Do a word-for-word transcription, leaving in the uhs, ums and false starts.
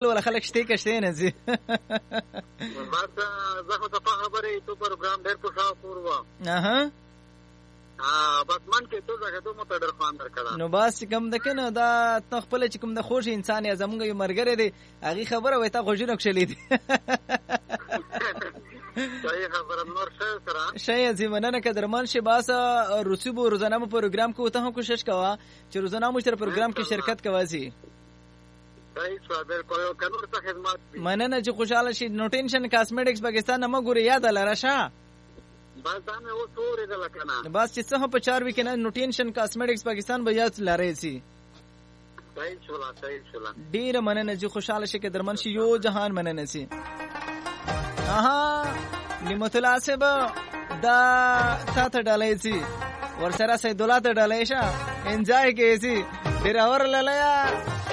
ولا خلک شته کشته نه زی بس زه خو ته خبرې تو پروګرام ډېر خوشاله پوروا اها ها بس من کې تو ځکه ته مو ته ډېر خوان درکړه نو بس کوم د کنه دا ته خپل چې کوم د خوش انسان یا زمونږ یو مرګره دی هغه خبره وای ته خوشینه کښلې دي صحیح خبره نور څه سره شای زمانه قدرمان شي باسا رسوب روزانه په پروګرام کې وته هم کوشش کوا چې روزانه مو تر پروګرام کې شرکت کواسي صحیح سوابر کوو کنور ته خدمت مننه چې خوشاله شي نو ټینشن کاسمیټکس پاکستان نه مګوري یاد لاره شه بس دا مې و څورې د لکنه بس چې څه په چار وکینه نو ټینشن کاسمیټکس پاکستان به یاد لاره سي صحیح شولا صحیح شولا ډیر مننه چې خوشاله شي قدرمان شي یو جهان مننه سي اها نعمت الله صاحب دا تا ته ډالای سي ورسره سید الله ته ډالای شه انجوای کوي سي ډیر اور لاله